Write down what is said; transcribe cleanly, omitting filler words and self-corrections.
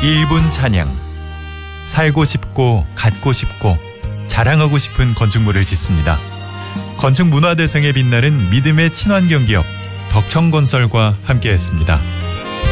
1분 찬양. 살고 싶고 갖고 싶고 자랑하고 싶은 건축물을 짓습니다. 건축문화대상에 빛나는 믿음의 친환경기업 덕청건설과 함께했습니다.